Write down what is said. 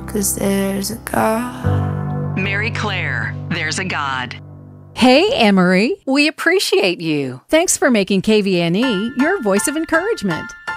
'cause there's a God. Mary Claire, There's a God. Hey, Anne-Marie, we appreciate you. Thanks for making KVNE your voice of encouragement.